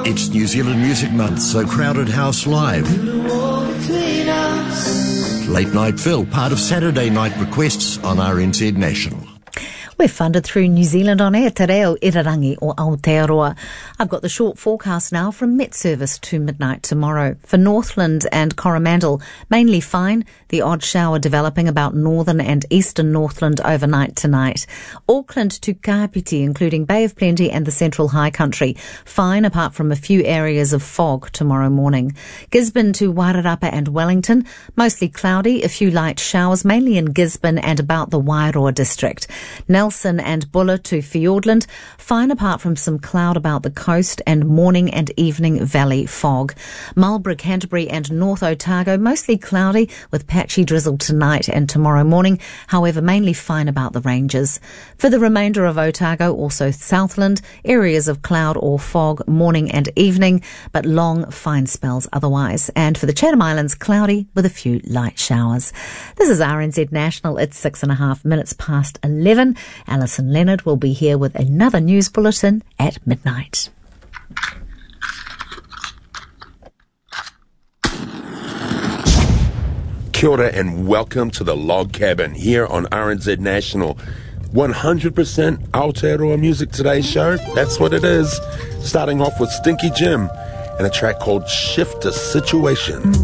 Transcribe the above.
It's New Zealand Music Month, so Crowded House Live. Late Night Phil, part of Saturday Night Requests on RNZ National. We're funded through New Zealand On Air, Te Reo Irarangi o Aotearoa. I've got the short forecast now from Met Service to midnight tomorrow. For Northland and Coromandel, mainly fine. The odd shower developing about northern and eastern Northland overnight tonight. Auckland to Kapiti, including Bay of Plenty and the Central High Country, fine apart from a few areas of fog tomorrow morning. Gisborne to Wairarapa and Wellington, mostly cloudy, a few light showers, mainly in Gisborne and about the Wairoa district. Nelson and Buller to Fiordland, fine apart from some cloud about the coast and morning and evening valley fog. Marlborough, Canterbury and North Otago, mostly cloudy with patchy drizzle tonight and tomorrow morning, however mainly fine about the ranges. For the remainder of Otago, also Southland, areas of cloud or fog morning and evening, but long fine spells otherwise. And for the Chatham Islands, cloudy with a few light showers. This is RNZ National. It's 6.5 past 11. Alison Leonard will be here with another news bulletin at midnight. Kia ora and welcome to the Log Cabin here on RNZ National. 100% Aotearoa music today's show. That's what it is. Starting off with Stinky Jim and a track called Shift the Situation.